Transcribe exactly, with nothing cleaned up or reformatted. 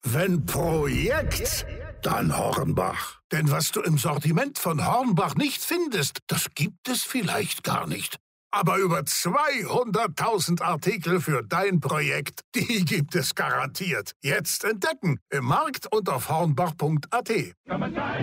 Wenn Projekt, dann Hornbach. Denn was du im Sortiment von Hornbach nicht findest, das gibt es vielleicht gar nicht. Aber über zweihunderttausend Artikel für dein Projekt, die gibt es garantiert. Jetzt entdecken im Markt und auf hornbach punkt a t.